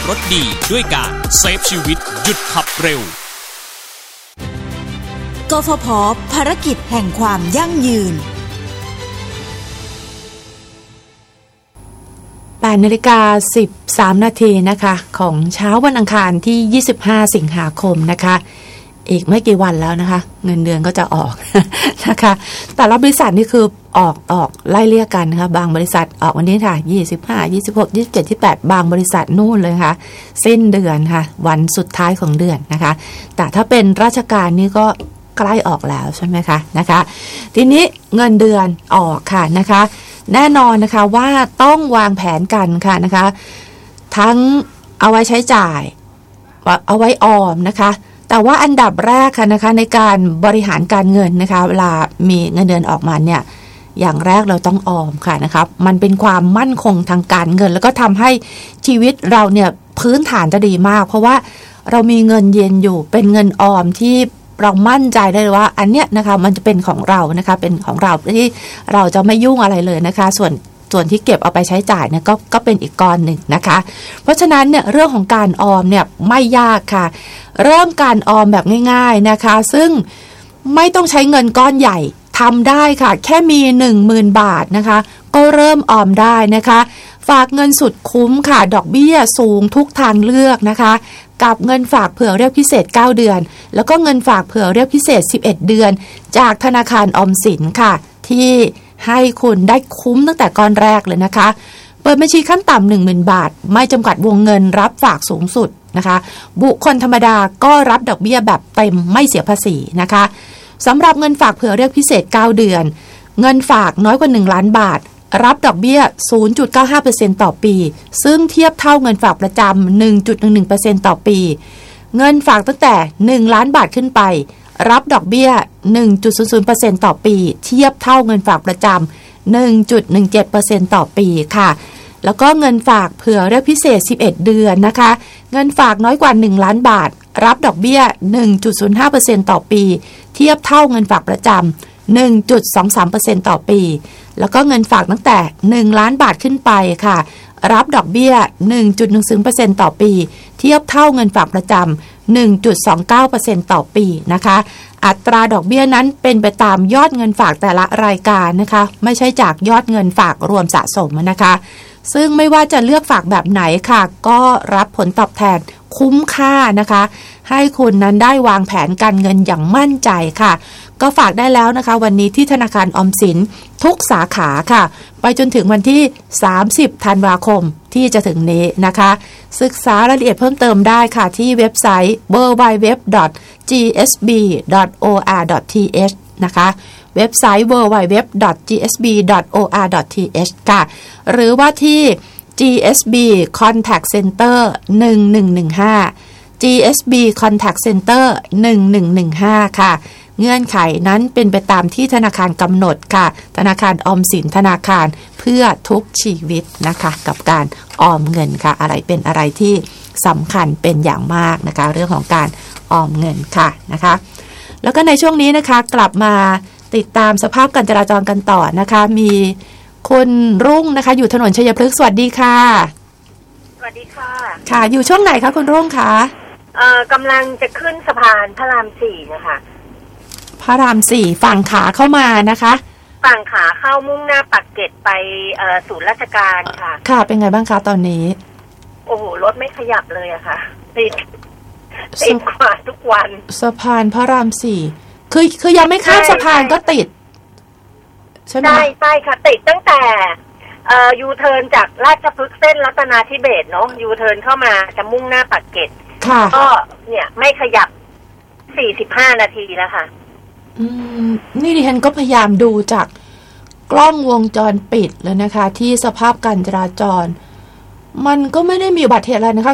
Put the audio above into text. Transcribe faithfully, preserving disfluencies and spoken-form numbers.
รถดีด้วยการเซฟชีวิตหยุดขับเร็วกฟผ.ภารกิจแห่งความยั่งยืนแปดนาฬิกาสิบสามนาทีนะคะของเช้าวันอังคารที่ยี่สิบห้าสิงหาคมนะคะอีกไม่กี่วันแล้วนะคะเงินเดือนก็จะออกนะคะแต่ละบริษัทนี่คือออกออกไล่เลี่ยกันนะคะบางบริษัทออกวันนี้ค่ะยี่สิบห้า ยี่สิบหก ยี่สิบเจ็ด ยี่สิบแปดบางบริษัทนู่นเลยค่ะสิ้นเดือนค่ะวันสุดท้ายของเดือนนะคะแต่ถ้าเป็นราชการนี่ก็ใกล้ออกแล้วใช่ไหมคะนะคะทีนี้เงินเดือนออกค่ะนะคะแน่นอนนะคะว่าต้องวางแผนกันค่ะนะคะทั้งเอาไว้ใช้จ่ายเอาไว้ออมนะคะแต่ว่าอันดับแรกค่ะนะคะในการบริหารการเงินนะคะเวลามีเงินเดือนออกมาเนี่ยอย่างแรกเราต้องออมค่ะนะครับมันเป็นความมั่นคงทางการเงินแล้วก็ทำให้ชีวิตเราเนี่ยพื้นฐานจะดีมากเพราะว่าเรามีเงินเย็นอยู่เป็นเงินออมที่เรามั่นใจได้เลยว่าอันเนี้ยนะคะมันจะเป็นของเรานะคะเป็นของเราที่เราจะไม่ยุ่งอะไรเลยนะคะส่วนส่วนที่เก็บเอาไปใช้จ่ายเนี่ยก็ก็เป็นอีกก้อนหนึ่งนะคะเพราะฉะนั้นเนี่ยเรื่องของการออมเนี่ยไม่ยากค่ะเริ่มการออมแบบง่ายๆนะคะซึ่งไม่ต้องใช้เงินก้อนใหญ่ทำได้ค่ะแค่มี หนึ่งหมื่น บาทนะคะก็เริ่มออมได้นะคะฝากเงินสุดคุ้มค่ะดอกเบี้ยสูงทุกทางเลือกนะคะกับเงินฝากเผื่อเรียกพิเศษเก้าเดือนแล้วก็เงินฝากเผื่อเรียกพิเศษสิบเอ็ดเดือนจากธนาคารออมสินค่ะที่ให้คุณได้คุ้มตั้งแต่ก้อนแรกเลยนะคะเปิดบัญชีขั้นต่ำ หนึ่งหมื่น บาทไม่จำกัดวงเงินรับฝากสูงสุดนะคะบุคคลธรรมดาก็รับดอกเบี้ยแบบเต็มไม่เสียภาษีนะคะสำหรับเงินฝากเผื่อเรียกพิเศษเก้าเดือนเงินฝากน้อยกว่าหนึ่งล้านบาทรับดอกเบี้ย ศูนย์จุดเก้าห้าเปอร์เซ็นต์ ต่อปีซึ่งเทียบเท่าเงินฝากประจำ หนึ่งจุดหนึ่งหนึ่งเปอร์เซ็นต์ ต่อปีเงินฝากตั้งแต่หนึ่งล้านบาทขึ้นไปรับดอกเบี้ย หนึ่งจุดศูนย์ศูนย์เปอร์เซ็นต์ ต่อปีเทียบเท่าเงินฝากประจำ หนึ่งจุดหนึ่งเจ็ดเปอร์เซ็นต์ ต่อปีค่ะแล้วก็เงินฝากเผื่อเรียกพิเศษสิบเอ็ดเดือนนะคะเงินฝากน้อยกว่าหนึ่งล้านบาทรับดอกเบี้ย หนึ่งจุดศูนย์ห้าเปอร์เซ็นต์ ต่อปีเทียบเท่าเงินฝากประจำ หนึ่งจุดสองสามเปอร์เซ็นต์ ต่อปีแล้วก็เงินฝากตั้งแต่หนึ่งล้านบาทขึ้นไปค่ะรับดอกเบี้ย หนึ่งจุดหนึ่งศูนย์เปอร์เซ็นต์ ต่อปีเทียบเท่าเงินฝากประจำ หนึ่งจุดสองเก้าเปอร์เซ็นต์ ต่อปีนะคะอัตราดอกเบี้ยนั้นเป็นไปตามยอดเงินฝากแต่ละรายการนะคะไม่ใช่จากยอดเงินฝากรวมสะสมนะคะซึ่งไม่ว่าจะเลือกฝากแบบไหนค่ะก็รับผลตอบแทนคุ้มค่านะคะให้คุณนั้นได้วางแผนการเงินอย่างมั่นใจค่ะก็ฝากได้แล้วนะคะวันนี้ที่ธนาคารออมสินทุกสาขาค่ะไปจนถึงวันที่สามสิบธันวาคมที่จะถึงนี้นะคะศึกษารายละเอียดเพิ่มเติมได้ค่ะที่เว็บไซต์ ดับเบิลยู ดับเบิลยู ดับเบิลยู ดอท จี เอส บี ดอท โอ อาร์ ดอท ที เอช นะคะเว็บไซต์ ดับเบิลยู ดับเบิลยู ดับเบิลยู ดอท จี เอส บี ดอท โอ อาร์ ดอท ที เอช ค่ะหรือว่าที่ จี เอส บี Contact Center หนึ่งหนึ่งหนึ่งห้า จี เอส บี Contact Center หนึ่งหนึ่งหนึ่งห้าค่ะเงื่อนไขนั้นเป็นไปตามที่ธนาคารกำหนดค่ะธนาคารออมสินธนาคารเพื่อทุกชีวิตนะคะกับการออมเงินค่ะอะไรเป็นอะไรที่สำคัญเป็นอย่างมากนะคะเรื่องของการออมเงินค่ะนะคะแล้วก็ในช่วงนี้นะคะกลับมาติดตามสภาพการจราจรกันต่อนะคะมีคุณรุ่งนะคะอยู่ถนนชัยพฤกษ์สวัสดีค่ะสวัสดีค่ะค่ะอยู่ช่วงไหนคะคุณรุ่งคะเอ่อกำลังจะขึ้นสะพานพระรามสี่นะคะพระรามสี่ฝั่งขาเข้ามานะคะฝั่งขาเข้ามุ่งหน้าปากเกร็ดไปเอ่อศูนย์ราชการค่ะค่ะเป็นไงบ้างคะตอนนี้โอ้โหรถไม่ขยับเลยอะค่ะติดติดกว่าทุกวันสะพานพระรามสี่คือคือยังไม่ข้ามสะพานก็ติดใช่ไหมใช่ใช่ค่ะติดตั้งแต่เอ่อยูเทิร์นจากราชพฤกษ์เส้นรัตนาธิเบศรเนาะยูเทิร์นเข้ามาจะมุ่งหน้าปากเกร็ดก็เนี่ยไม่ขยับสี่สิบห้านาทีแล้วค่ะอืมนี่ดิฉันก็พยายามดูจากกล้องวงจรปิดแล้วนะคะที่สภาพการจราจรมันก็ไม่ได้มีอุบัติเหตุอะไรนะคะ